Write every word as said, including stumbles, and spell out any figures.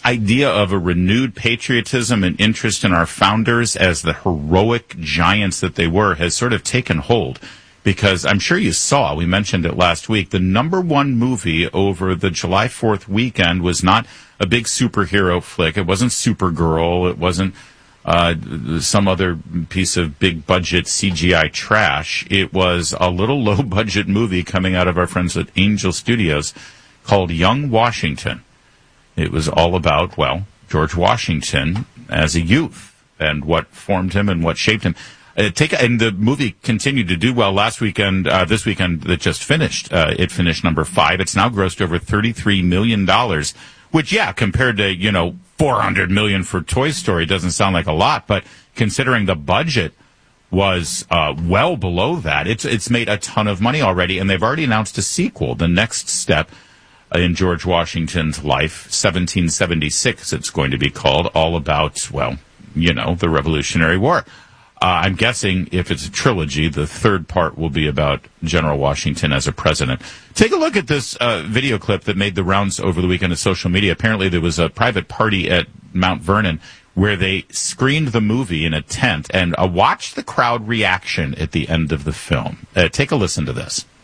idea of a renewed patriotism and interest in our founders as the heroic giants that they were has sort of taken hold. Because I'm sure you saw, we mentioned it last week, the number one movie over the July fourth weekend was not a big superhero flick. It wasn't Supergirl. It wasn't uh, some other piece of big budget C G I trash. It was a little low budget movie coming out of our friends at Angel Studios called Young Washington. It was all about, well, George Washington as a youth and what formed him and what shaped him. Uh, take and the movie continued to do well last weekend. Uh, this weekend that just finished, uh, it finished number five. It's now grossed over thirty-three million dollars, which, yeah, compared to you know four hundred million dollars for Toy Story, doesn't sound like a lot. But considering the budget was uh, well below that, it's it's made a ton of money already, and they've already announced a sequel. The next step in George Washington's life, seventeen seventy-six, it's going to be called, all about, well, you know, the Revolutionary War. Uh, I'm guessing if it's a trilogy, the third part will be about General Washington as a president. Take a look at this uh, video clip that made the rounds over the weekend of social media. Apparently there was a private party at Mount Vernon where they screened the movie in a tent, and uh, watch the crowd reaction at the end of the film. Uh, take a listen to this.